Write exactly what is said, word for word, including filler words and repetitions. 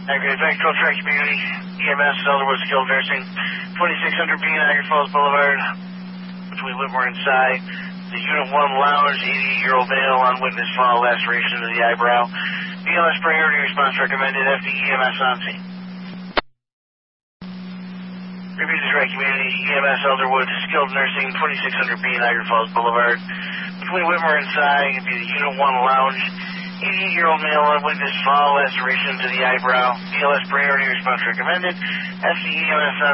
Aggregate Vector Track Community, E M S, Elderwood Skilled Nursing, twenty-six hundred B Niagara Falls Boulevard, between Whitmore and Cy. The Unit one Lounge, eighty-eight-year-old male on witness fall, laceration to the eyebrow. B L S priority response recommended, F D E M S on scene. Repeat the Track Community, E M S, Elderwood Skilled Nursing, twenty-six hundred B Niagara Falls Boulevard, between Whitmore and Cy. It'd be the Unit one Lounge. eighty-eight-year-old male on witness fall, laceration to the eyebrow. B L S priority response recommended. F D E M S on